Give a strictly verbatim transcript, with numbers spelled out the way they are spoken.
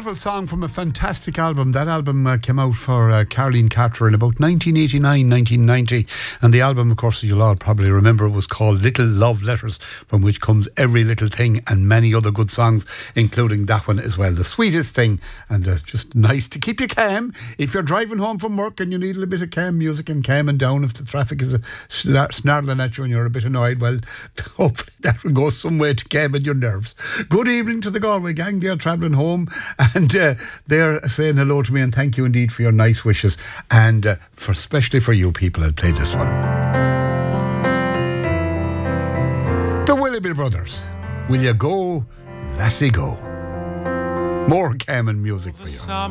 Wonderful song from a fantastic album. That album uh, came out for uh, Caroline Carter in about nineteen eighty-nine, nineteen ninety. And the album, of course, you'll all probably remember, was called Little Love Letters, from which comes Every Little Thing and many other good songs, including that one as well. The Sweetest Thing. And uh, just nice to keep you calm. If you're driving home from work and you need a little bit of calm music and calming down, if the traffic is uh, snarling at you and you're a bit annoyed, well, hopefully that will go some way to calming your nerves. Good evening to the Galway gang. They're travelling home. And uh, they're saying hello to me and thank you indeed for your nice wishes. And uh, for especially for you people, I'll play this one. The Willoughby Brothers. Will you go, lassie, go? More Cayman music for you.